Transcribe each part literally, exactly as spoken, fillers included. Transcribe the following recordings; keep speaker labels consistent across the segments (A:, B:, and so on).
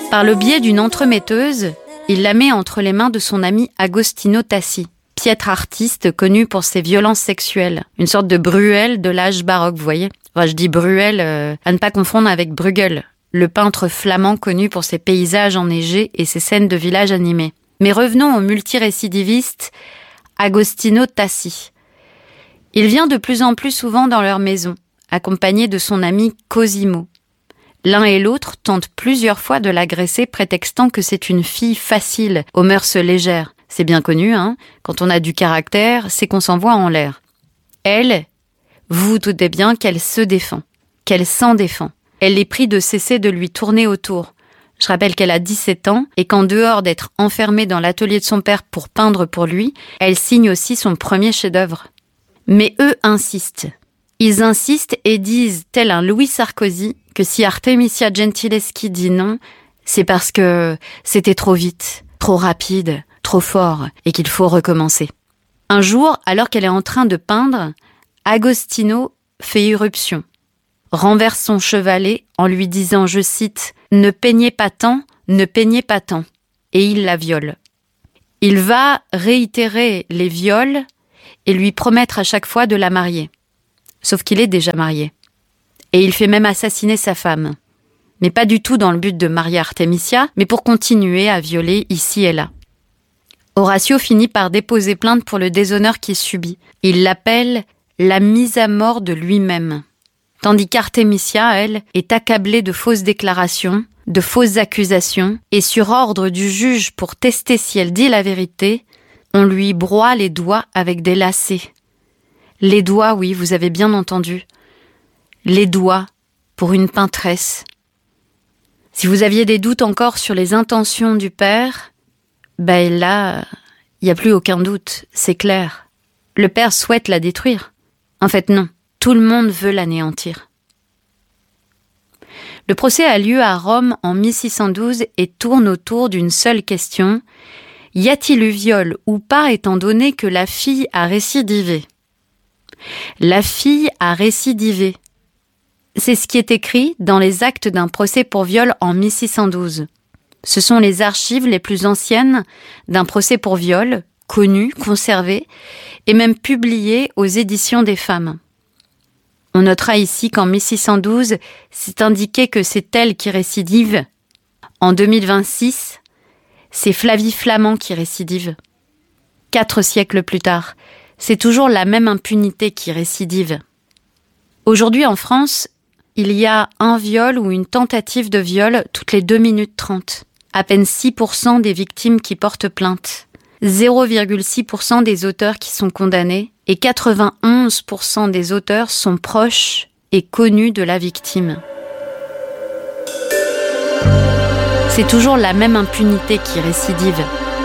A: Par le biais d'une entremetteuse, il la met entre les mains de son ami Agostino Tassi, piètre artiste connu pour ses violences sexuelles. Une sorte de Bruel de l'âge baroque, vous voyez. Enfin, je dis Bruel, euh, à ne pas confondre avec Bruegel, le peintre flamand connu pour ses paysages enneigés et ses scènes de village animés. Mais revenons au multirécidiviste Agostino Tassi. Il vient de plus en plus souvent dans leur maison, accompagné de son ami Cosimo. L'un et l'autre tentent plusieurs fois de l'agresser, prétextant que c'est une fille facile, aux mœurs légères. C'est bien connu, hein. Quand on a du caractère, c'est qu'on s'envoie en l'air. Elle, vous vous doutez bien qu'elle se défend, qu'elle s'en défend. Elle les prie de cesser de lui tourner autour. Je rappelle qu'elle a dix-sept ans et qu'en dehors d'être enfermée dans l'atelier de son père pour peindre pour lui, elle signe aussi son premier chef-d'œuvre. Mais eux insistent. Ils insistent et disent, tel un Louis Sarkozy, que si Artemisia Gentileschi dit non, c'est parce que c'était trop vite, trop rapide, trop fort, et qu'il faut recommencer. Un jour, alors qu'elle est en train de peindre, Agostino fait irruption, renverse son chevalet en lui disant, je cite, « Ne peignez pas tant, ne peignez pas tant », et il la viole. Il va réitérer les viols et lui promettre à chaque fois de la marier. Sauf qu'il est déjà marié. Et il fait même assassiner sa femme. Mais pas du tout dans le but de marier Artemisia, mais pour continuer à violer ici et là. Horatio finit par déposer plainte pour le déshonneur qu'il subit. Il l'appelle la mise à mort de lui-même. Tandis qu'Artemisia, elle, est accablée de fausses déclarations, de fausses accusations, et sur ordre du juge pour tester si elle dit la vérité, on lui broie les doigts avec des lacets. Les doigts, oui, vous avez bien entendu. Les doigts pour une peintresse. Si vous aviez des doutes encore sur les intentions du père, ben là, il n'y a plus aucun doute, c'est clair. Le père souhaite la détruire. En fait, non. Tout le monde veut l'anéantir. Le procès a lieu à Rome en mille six cent douze et tourne autour d'une seule question. Y a-t-il eu viol ou pas étant donné que la fille a récidivé ? La fille a récidivé. C'est ce qui est écrit dans les actes d'un procès pour viol en mille six cent douze. Ce sont les archives les plus anciennes d'un procès pour viol, connues, conservées, et même publiées aux éditions des femmes. On notera ici qu'en mille six cent douze, c'est indiqué que c'est elle qui récidive. En deux mille vingt-six, c'est Flavie Flament qui récidive. Quatre siècles plus tard, c'est toujours la même impunité qui récidive. Aujourd'hui en France, il y a un viol ou une tentative de viol toutes les deux minutes trente. À peine six pour cent des victimes qui portent plainte. zéro virgule six pour cent des auteurs qui sont condamnés et quatre-vingt-onze pour cent des auteurs sont proches et connus de la victime. C'est toujours la même impunité qui récidive.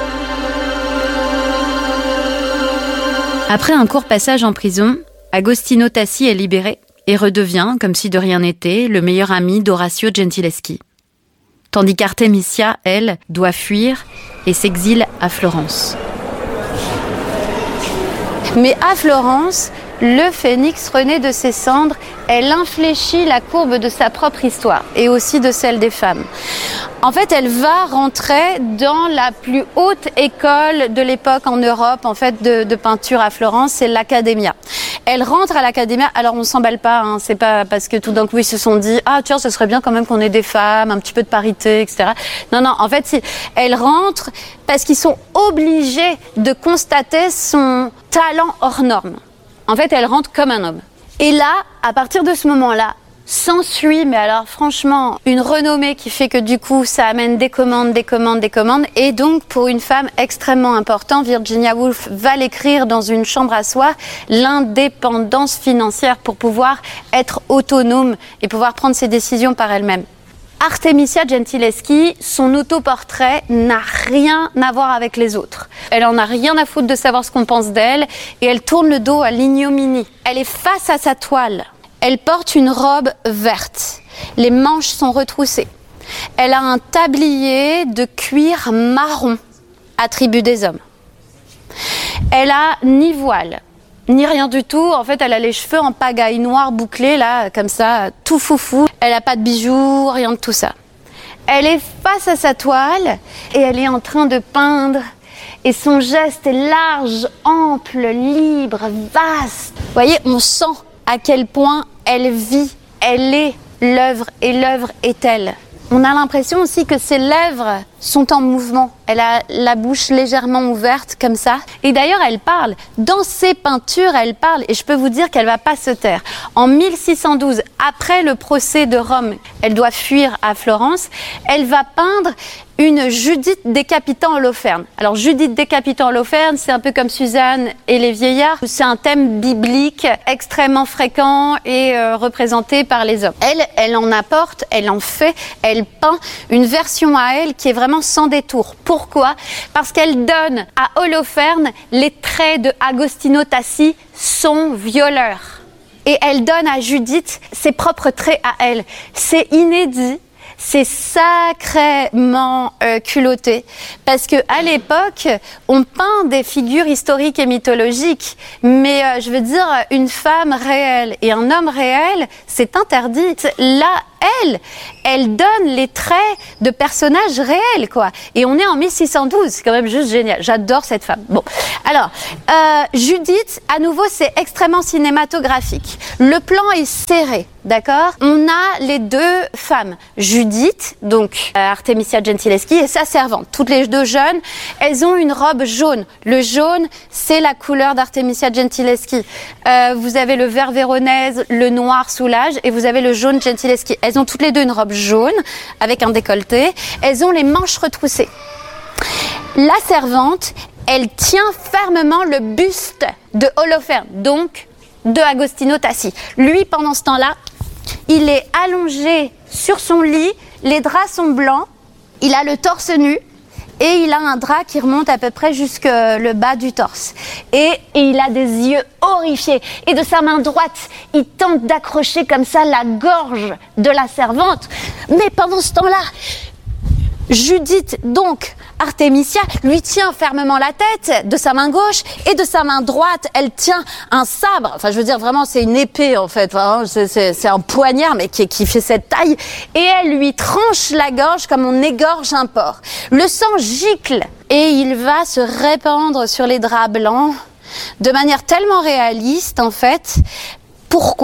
A: Après un court passage en prison, Agostino Tassi est libéré et redevient, comme si de rien n'était, le meilleur ami d'Orazio Gentileschi. Tandis qu'Artemisia, elle, doit fuir et s'exile à Florence.
B: Mais à Florence, le phénix renaît de ses cendres, elle infléchit la courbe de sa propre histoire et aussi de celle des femmes. En fait, elle va rentrer dans la plus haute école de l'époque en Europe, en fait, de, de peinture à Florence, c'est l'Accademia. Elle rentre à l'Accademia, alors on s'emballe pas, hein, c'est pas parce que tout d'un coup ils se sont dit « Ah tiens, ce serait bien quand même qu'on ait des femmes, un petit peu de parité, et cetera » Non, non, en fait, si, elle rentre parce qu'ils sont obligés de constater son talent hors norme. En fait, elle rentre comme un homme. Et là, à partir de ce moment-là, s'ensuit, mais alors franchement, une renommée qui fait que du coup, ça amène des commandes, des commandes, des commandes. Et donc, pour une femme extrêmement importante, Virginia Woolf va l'écrire dans une chambre à soi, l'indépendance financière pour pouvoir être autonome et pouvoir prendre ses décisions par elle-même. Artemisia Gentileschi, son autoportrait n'a rien à voir avec les autres. Elle en a rien à foutre de savoir ce qu'on pense d'elle et elle tourne le dos à l'ignominie. Elle est face à sa toile. Elle porte une robe verte. Les manches sont retroussées. Elle a un tablier de cuir marron, attribut des hommes. Elle a ni voile, ni rien du tout. En fait, elle a les cheveux en pagaille noire bouclés, là, comme ça, tout foufou. Elle n'a pas de bijoux, rien de tout ça. Elle est face à sa toile et elle est en train de peindre. Et son geste est large, ample, libre, vaste. Vous voyez, on sent à quel point elle vit, elle est l'œuvre et l'œuvre est elle. On a l'impression aussi que ses lèvres sont en mouvement. Elle a la bouche légèrement ouverte comme ça. Et d'ailleurs, elle parle. Dans ses peintures, elle parle. Et je peux vous dire qu'elle va pas se taire. En mille six cent douze, après le procès de Rome, elle doit fuir à Florence. Elle va peindre une Judith décapitant Holoferne. Alors Judith décapitant Holoferne, c'est un peu comme Suzanne et les vieillards. C'est un thème biblique extrêmement fréquent et euh, représenté par les hommes. Elle, elle en apporte, elle en fait, elle peint une version à elle qui est vraiment sans détour. Pourquoi ? Parce qu'elle donne à Holoferne les traits de Agostino Tassi, son violeur. Et elle donne à Judith ses propres traits à elle. C'est inédit. C'est sacrément euh, culotté parce que à l'époque, on peint des figures historiques et mythologiques, mais euh, je veux dire une femme réelle et un homme réel, c'est interdit. Là, elle, elle donne les traits de personnages réels, quoi. Et on est en mille six cent douze, c'est quand même juste génial. J'adore cette femme. Bon, alors euh, Judith, à nouveau, c'est extrêmement cinématographique. Le plan est serré, d'accord ? On a les deux femmes, Judith, donc euh, Artemisia Gentileschi, et sa servante. Toutes les deux jeunes, elles ont une robe jaune. Le jaune, c'est la couleur d'Artemisia Gentileschi. Euh, vous avez le vert véronèse, le noir Soulage, et vous avez le jaune Gentileschi. Elles ont toutes les deux une robe jaune avec un décolleté. Elles ont les manches retroussées. La servante, elle tient fermement le buste de Holoferne, donc de Agostino Tassi. Lui, pendant ce temps-là, il est allongé sur son lit, les draps sont blancs, il a le torse nu et il a un drap qui remonte à peu près jusque le bas du torse. Et, et il a des yeux horrifiés. Et de sa main droite, il tente d'accrocher comme ça la gorge de la servante. Mais pendant ce temps-là, Judith, donc Artemisia, lui tient fermement la tête de sa main gauche et de sa main droite, elle tient un sabre. Enfin, je veux dire, vraiment, c'est une épée, en fait. Enfin, c'est, c'est, c'est un poignard, mais qui, qui fait cette taille. Et elle lui tranche la gorge comme on égorge un porc. Le sang gicle et il va se répandre sur les draps blancs de manière tellement réaliste, en fait. Pourquoi ?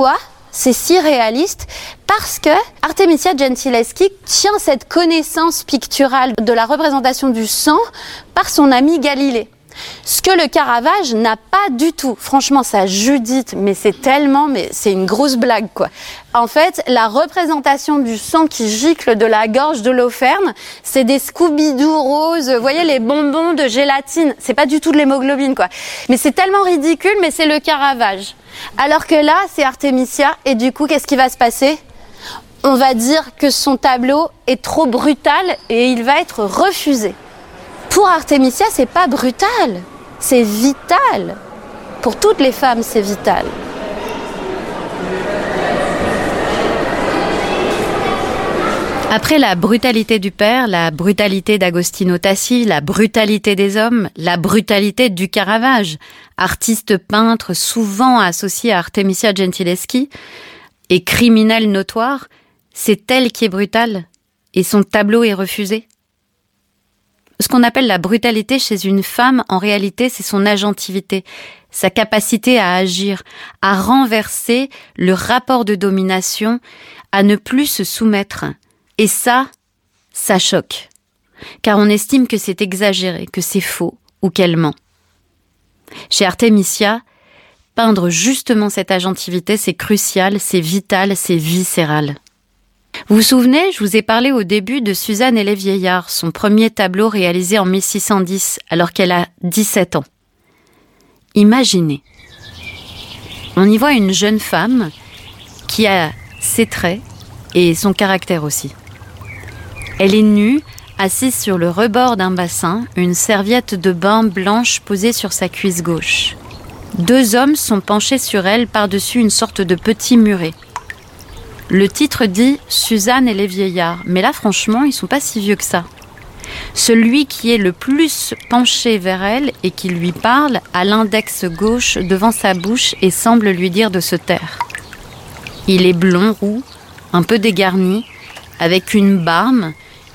B: C'est si réaliste parce que Artemisia Gentileschi tient cette connaissance picturale de la représentation du sang par son ami Galilée. Ce que le Caravage n'a pas du tout. Franchement, ça Judith, mais c'est tellement, mais c'est une grosse blague, quoi. En fait, la représentation du sang qui gicle de la gorge de l'Holoferne, c'est des Scooby-Doo roses, vous voyez, les bonbons de gélatine. C'est pas du tout de l'hémoglobine, quoi. Mais c'est tellement ridicule, mais c'est le Caravage. Alors que là, c'est Artemisia, et du coup, qu'est-ce qui va se passer ? On va dire que son tableau est trop brutal et il va être refusé. Pour Artemisia, c'est pas brutal, c'est vital. Pour toutes les femmes, c'est vital.
A: Après la brutalité du père, la brutalité d'Agostino Tassi, la brutalité des hommes, la brutalité du Caravage, artiste peintre souvent associé à Artemisia Gentileschi et criminel notoire, c'est elle qui est brutale et son tableau est refusé. Ce qu'on appelle la brutalité chez une femme, en réalité, c'est son agentivité, sa capacité à agir, à renverser le rapport de domination, à ne plus se soumettre. Et ça, ça choque, car on estime que c'est exagéré, que c'est faux ou qu'elle ment. Chez Artemisia, peindre justement cette agentivité, c'est crucial, c'est vital, c'est viscéral. Vous vous souvenez, je vous ai parlé au début de Suzanne et les vieillards, son premier tableau réalisé en mille six cent dix, alors qu'elle a dix-sept ans. Imaginez, on y voit une jeune femme qui a ses traits et son caractère aussi. Elle est nue, assise sur le rebord d'un bassin, une serviette de bain blanche posée sur sa cuisse gauche. Deux hommes sont penchés sur elle par-dessus une sorte de petit muret. Le titre dit « Suzanne et les vieillards », mais là franchement, ils sont pas si vieux que ça. Celui qui est le plus penché vers elle et qui lui parle a l'index gauche devant sa bouche et semble lui dire de se taire. Il est blond roux, un peu dégarni, avec une barbe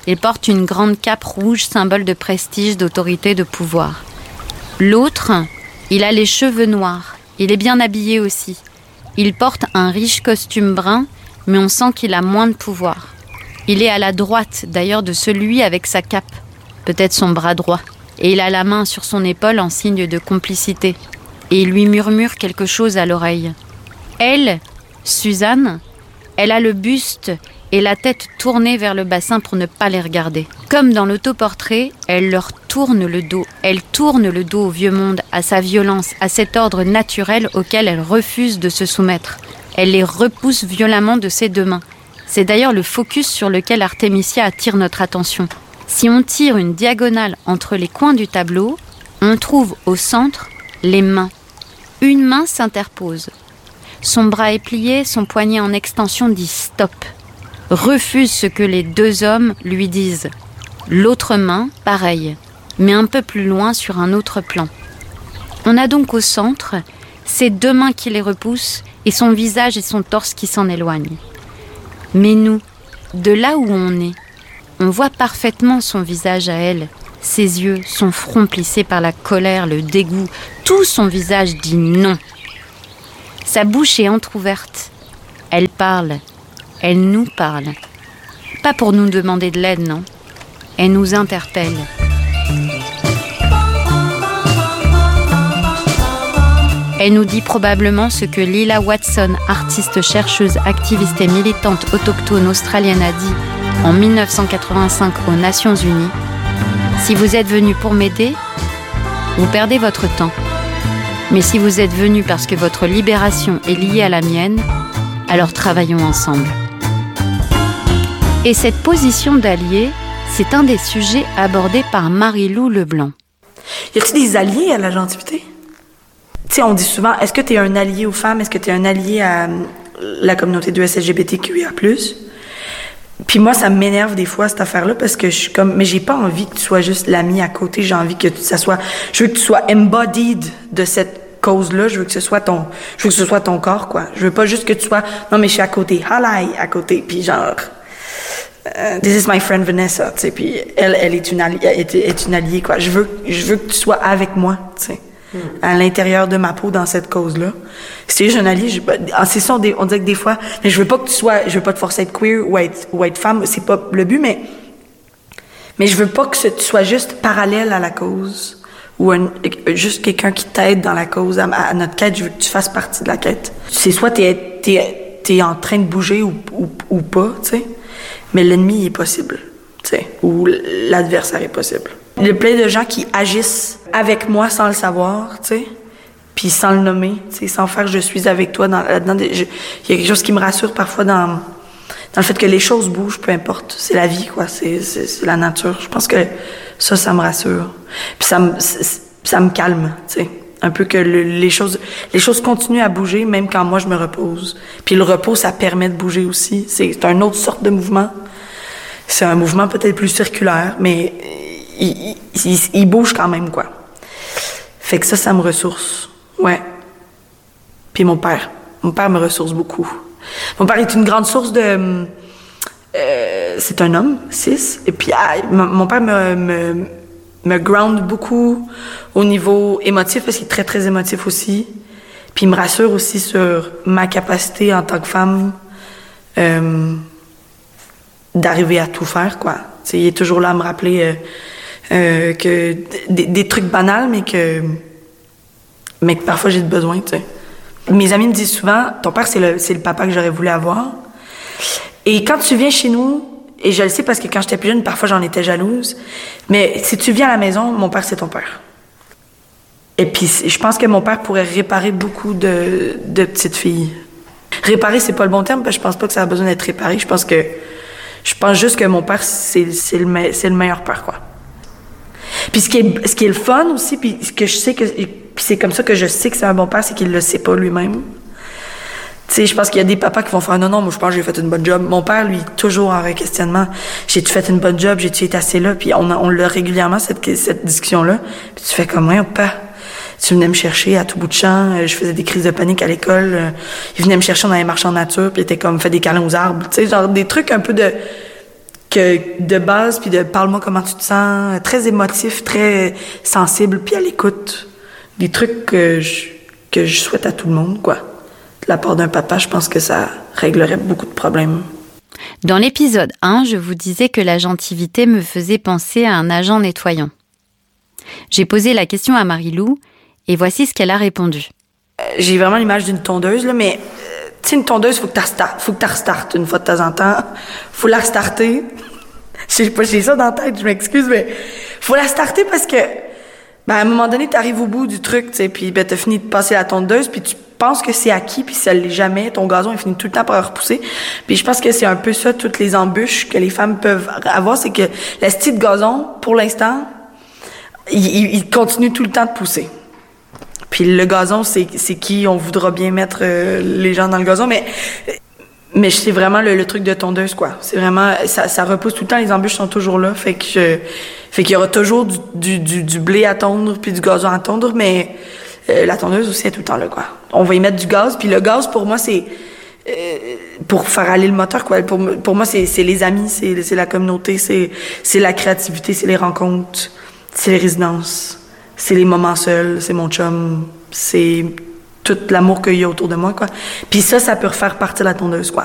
A: Il porte une grande cape rouge, symbole de prestige, d'autorité, de pouvoir. L'autre, il a les cheveux noirs. Il est bien habillé aussi. Il porte un riche costume brun, mais on sent qu'il a moins de pouvoir. Il est à la droite, d'ailleurs, de celui avec sa cape. Peut-être son bras droit. Et il a la main sur son épaule en signe de complicité. Et il lui murmure quelque chose à l'oreille. Elle, Suzanne, elle a le buste et la tête tournée vers le bassin pour ne pas les regarder. Comme dans l'autoportrait, elle leur tourne le dos. Elle tourne le dos au vieux monde, à sa violence, à cet ordre naturel auquel elle refuse de se soumettre. Elle les repousse violemment de ses deux mains. C'est d'ailleurs le focus sur lequel Artemisia attire notre attention. Si on tire une diagonale entre les coins du tableau, on trouve au centre les mains. Une main s'interpose. Son bras est plié, son poignet en extension dit stop. Refuse ce que les deux hommes lui disent. L'autre main, pareil, mais un peu plus loin sur un autre plan. On a donc au centre ces deux mains qui les repoussent et son visage et son torse qui s'en éloignent. Mais nous, de là où on est, on voit parfaitement son visage à elle, ses yeux, son front plissé par la colère, le dégoût, tout son visage dit non. Sa bouche est entr'ouverte. Elle parle. Elle nous parle. Pas pour nous demander de l'aide, non. Elle nous interpelle. Elle nous dit probablement ce que Lila Watson, artiste, chercheuse, activiste et militante autochtone australienne, a dit en mille neuf cent quatre-vingt-cinq aux Nations Unies. Si vous êtes venu pour m'aider, vous perdez votre temps. Mais si vous êtes venu parce que votre libération est liée à la mienne, alors travaillons ensemble. Et cette position d'allié, c'est un des sujets abordés par Marie-Lou Leblanc.
C: Y a-t-il des alliés à la gentilité? Tu sais, on dit souvent, est-ce que tu es un allié aux femmes? Est-ce que tu es un allié à la communauté de L G B T Q I A plus? Puis moi, ça m'énerve des fois, cette affaire-là, parce que je suis comme, mais j'ai pas envie que tu sois juste l'ami à côté, j'ai envie que ça soit, je veux que tu sois embodied de cette cause-là, je veux que ce soit ton, je veux que ce soit ton corps, quoi. Je veux pas juste que tu sois, non, mais je suis à côté, halai, à côté, puis genre, uh, this is my friend Vanessa, tu sais, puis elle, elle est une alliée, est, est une alliée, quoi. Je veux, je veux que tu sois avec moi, tu sais. À l'intérieur de ma peau dans cette cause-là. Si tu es jeune allié, je, c'est ça, on, on dirait que des fois, mais je veux pas que tu sois, je veux pas te forcer à être queer ou à être, ou à être femme, c'est pas le but, mais, mais je veux pas que ce, tu sois juste parallèle à la cause ou un, juste quelqu'un qui t'aide dans la cause, à, à notre quête, je veux que tu fasses partie de la quête. C'est soit t'es, t'es, t'es en train de bouger ou, ou, ou pas, tu sais, mais l'ennemi est possible, tu sais, ou l'adversaire est possible. Il y a plein de gens qui agissent avec moi sans le savoir, tu sais, puis sans le nommer, tu sais, sans faire « je suis avec toi » dans, là-dedans. Il y a quelque chose qui me rassure parfois dans, dans le fait que les choses bougent, peu importe. C'est la vie, quoi, c'est, c'est, c'est la nature. Je pense que ça, ça me rassure. Puis ça me, ça me calme, tu sais, un peu que le, les choses les choses continuent à bouger, même quand moi, je me repose. Puis le repos, ça permet de bouger aussi. C'est, c'est une autre sorte de mouvement. C'est un mouvement peut-être plus circulaire, mais il, il, il bouge quand même, quoi. Fait que ça, ça me ressource. Ouais. Puis mon père. Mon père me ressource beaucoup. Mon père est une grande source de... Euh, c'est un homme, cis. Et puis, ah, mon père me, me, me ground beaucoup au niveau émotif, parce qu'il est très, très émotif aussi. Puis il me rassure aussi sur ma capacité en tant que femme euh, d'arriver à tout faire, quoi. T'sais, il est toujours là à me rappeler... Euh, Euh, que des, des trucs banals, mais que mais que parfois j'ai besoin, tu sais. Mes amis me disent souvent, ton père c'est le c'est le papa que j'aurais voulu avoir. Et quand tu viens chez nous, et je le sais parce que quand j'étais plus jeune, parfois j'en étais jalouse, mais si tu viens à la maison, mon père c'est ton père. Et puis je pense que mon père pourrait réparer beaucoup de de petites filles. Réparer c'est pas le bon terme, parce que je pense pas que ça a besoin d'être réparé. Je pense que je pense juste que mon père c'est c'est le me, c'est le meilleur père, quoi. Puis ce qui est ce qui est le fun aussi, puis ce que je sais que puis c'est comme ça que je sais que c'est un bon père, c'est qu'il le sait pas lui-même. Tu sais, je pense qu'il y a des papas qui vont faire non non, moi je pense que j'ai fait une bonne job. Mon père lui toujours en questionnement, j'ai-tu fait une bonne job, j'ai-tu été assez là, puis on on l'a régulièrement cette cette discussion là. Puis tu fais comme ouais, papa, tu venais me chercher à tout bout de champ, je faisais des crises de panique à l'école, il venait me chercher, on allait marcher en nature, puis il était comme fait des câlins aux arbres, tu sais, genre des trucs un peu de que de base, puis de parle-moi comment tu te sens, très émotif, très sensible, puis à l'écoute. Des trucs que je, que je souhaite à tout le monde, quoi. De la part d'un papa, je pense que ça réglerait beaucoup de problèmes.
A: Dans l'épisode un, je vous disais que l'agentivité me faisait penser à un agent nettoyant. J'ai posé la question à Marie-Lou et voici ce qu'elle a répondu.
C: Euh, j'ai vraiment l'image d'une tondeuse, là, mais euh, tu sais, une tondeuse, faut que tu restartes, faut que tu restartes une fois de temps en temps. Faut la restarter. Je sais pas, j'ai ça dans la tête, je m'excuse, mais faut la starter parce que, ben, à un moment donné, t'arrives au bout du truc, tu sais, puis ben, t'as fini de passer la tondeuse, puis tu penses que c'est acquis, puis ça l'est jamais. Ton gazon, il finit tout le temps par repousser. Puis je pense que c'est un peu ça, toutes les embûches que les femmes peuvent avoir, c'est que la style de gazon, pour l'instant, il, il, il continue tout le temps de pousser. Puis le gazon, c'est, c'est qui on voudra bien mettre euh, les gens dans le gazon, mais mais c'est vraiment le, le truc de tondeuse, quoi. C'est vraiment, ça, ça repousse tout le temps, les embûches sont toujours là, fait que je, fait qu'il y aura toujours du, du, du, du blé à tondre puis du gazon à tondre, mais euh, la tondeuse aussi est tout le temps là, quoi. On va y mettre du gaz, puis le gaz, pour moi, c'est euh, pour faire aller le moteur, quoi. Pour, pour moi, c'est, c'est les amis, c'est, c'est la communauté, c'est, c'est la créativité, c'est les rencontres, c'est les résidences, c'est les moments seuls, c'est mon chum, c'est tout l'amour qu'il y a autour de moi, quoi. Puis ça, ça peut refaire partir la tondeuse, quoi.